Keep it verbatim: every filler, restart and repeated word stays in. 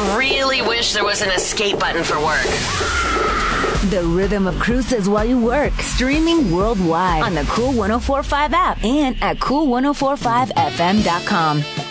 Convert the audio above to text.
I really wish there was an escape button for work. The rhythm of cruises while you work. Streaming worldwide on the Cool one oh four point five app and at cool ten forty-five f m dot com.